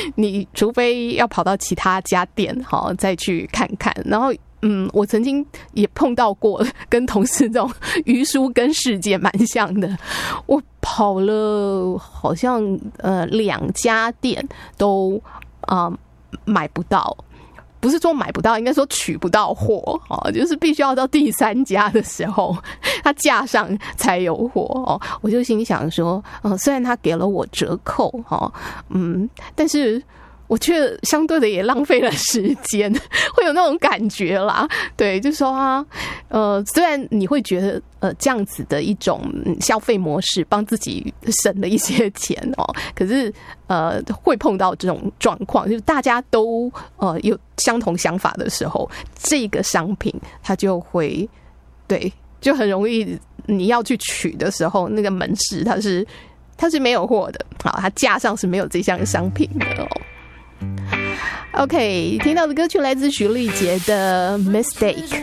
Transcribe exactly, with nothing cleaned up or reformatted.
你除非要跑到其他家店好再去看看。然后嗯，我曾经也碰到过跟同事这种鱼书跟事件蛮像的，我跑了好像呃两家店都啊、呃、买不到。不是说买不到，应该说取不到货哦，就是必须要到第三家的时候，他架上才有货哦。我就心想说，呃，虽然他给了我折扣哦，嗯，但是我却相对的也浪费了时间，会有那种感觉啦。对，就说啊，呃，虽然你会觉得呃这样子的一种消费模式帮自己省了一些钱哦，可是呃会碰到这种状况，就是大家都呃有相同想法的时候，这个商品它就会对就很容易你要去取的时候，那个门市它是它是没有货的，好，它架上是没有这项商品的哦。OK， 听到的歌曲来自许丽杰的《Mistake》。